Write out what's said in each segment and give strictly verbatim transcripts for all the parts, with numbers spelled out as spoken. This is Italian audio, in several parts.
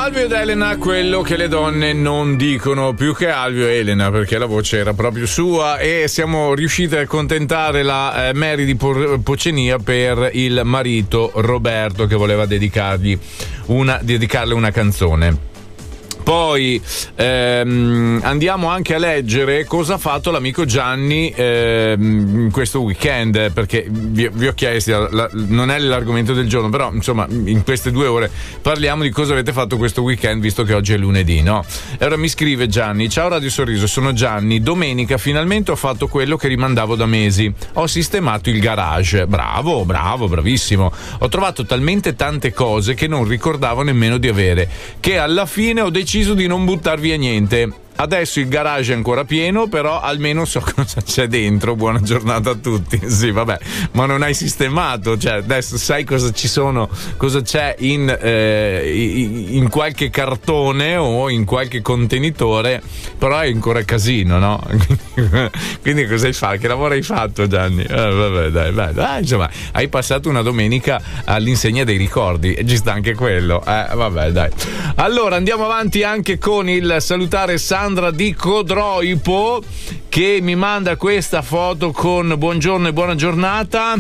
Alvio ed Elena, quello che le donne non dicono. Più che Alvio e Elena, perché la voce era proprio sua, e siamo riusciti a accontentare la eh, Mary di Por- Pocenia per il marito Roberto, che voleva dedicargli una, dedicarle una canzone. Poi ehm, andiamo anche a leggere cosa ha fatto l'amico Gianni ehm, questo weekend, perché vi, vi ho chiesto, la, non è l'argomento del giorno, però insomma in queste due ore parliamo di cosa avete fatto questo weekend, visto che oggi è lunedì, no? E ora mi scrive Gianni: ciao Radio Sorriso, sono Gianni, domenica finalmente ho fatto quello che rimandavo da mesi, ho sistemato il garage. Bravo, bravo, bravissimo. Ho trovato talmente tante cose che non ricordavo nemmeno di avere, che alla fine ho deciso di non buttar via niente. Adesso il garage è ancora pieno, però almeno so cosa c'è dentro. Buona giornata a tutti. Sì, vabbè, ma non hai sistemato, cioè adesso sai cosa ci sono, cosa c'è in, eh, in qualche cartone o in qualche contenitore, però è ancora casino, no? Quindi cosa hai fatto? Che lavoro hai fatto, Gianni? Eh, vabbè, dai, dai, dai, insomma, hai passato una domenica all'insegna dei ricordi, e ci sta anche quello. Eh, vabbè, dai. Allora andiamo avanti anche con il salutare Sandra di Codroipo, che mi manda questa foto con buongiorno e buona giornata.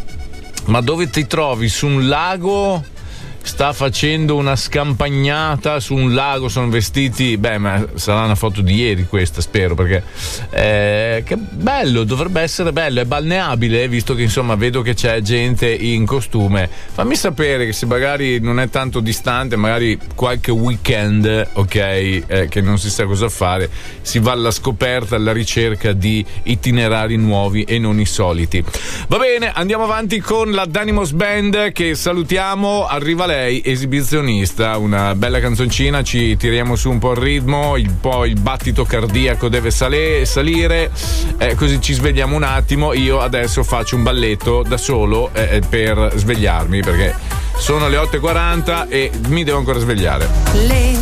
Ma dove ti trovi? Su un lago? Sta facendo una scampagnata su un lago, sono vestiti, beh, ma sarà una foto di ieri questa, spero, perché eh, che bello, dovrebbe essere bello, è balneabile, visto che insomma vedo che c'è gente in costume. Fammi sapere che se magari non è tanto distante, magari qualche weekend, ok, eh, che non si sa cosa fare, si va alla scoperta, alla ricerca di itinerari nuovi e non i soliti. Va bene, andiamo avanti con la Danimos Band, che salutiamo. Arriva lei, esibizionista, una bella canzoncina, ci tiriamo su un po' il ritmo, il po' il battito cardiaco deve sale, salire, eh, così ci svegliamo un attimo. Io adesso faccio un balletto da solo eh, per svegliarmi, perché sono le otto e quaranta e mi devo ancora svegliare. Le